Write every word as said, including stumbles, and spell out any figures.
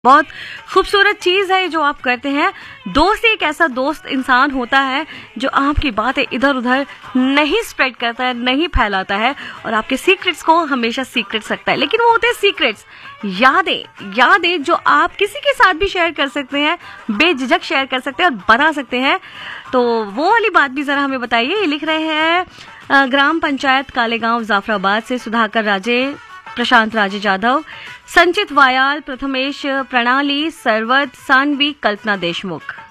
बहुत खूबसूरत चीज है जो आप करते हैं। दोस्त एक ऐसा दोस्त इंसान होता है जो आपकी बातें इधर उधर नहीं स्प्रेड करता है, नहीं फैलाता है और आपके सीक्रेट्स को हमेशा सीक्रेट्स रखता है। लेकिन वो होते हैं सीक्रेट्स, यादें यादें जो आप किसी के साथ भी शेयर कर सकते हैं, बेझिझक शेयर कर सकते हैं और बना सकते हैं। तो वो वाली बात भी जरा हमें बताइए। ये लिख रहे हैं ग्राम पंचायत कालेगांव जाफराबाद से सुधाकर राजे, प्रशांत राजे जाधव, संचित वायाल, प्रथमेश, प्रणाली, सरवत, सानवी, कल्पना देशमुख।